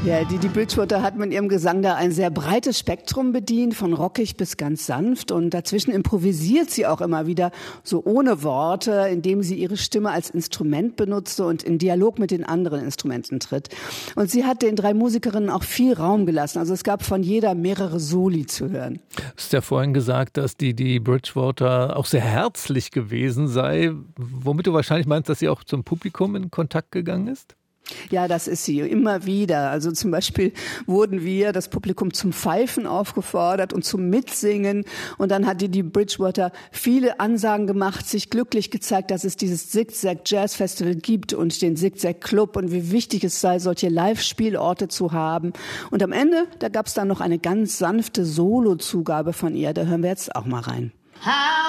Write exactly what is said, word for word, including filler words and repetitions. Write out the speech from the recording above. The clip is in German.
Ja, Didi Bridgewater hat mit ihrem Gesang da ein sehr breites Spektrum bedient, von rockig bis ganz sanft. Und dazwischen improvisiert sie auch immer wieder, so ohne Worte, indem sie ihre Stimme als Instrument benutzte und in Dialog mit den anderen Instrumenten tritt. Und sie hat den drei Musikerinnen auch viel Raum gelassen. Also es gab von jeder mehrere Soli zu hören. Du hast ja vorhin gesagt, dass Didi Bridgewater auch sehr herzlich gewesen sei, womit du wahrscheinlich meinst, dass sie auch zum Publikum in Kontakt gegangen ist? Ja, das ist sie immer wieder. Also zum Beispiel wurden wir, das Publikum, zum Pfeifen aufgefordert und zum Mitsingen. Und dann hat Didi Bridgewater viele Ansagen gemacht, sich glücklich gezeigt, dass es dieses Zigzag Jazz Festival gibt und den Zigzag Club und wie wichtig es sei, solche Live-Spielorte zu haben. Und am Ende, da gab es dann noch eine ganz sanfte Solo-Zugabe von ihr. Da hören wir jetzt auch mal rein.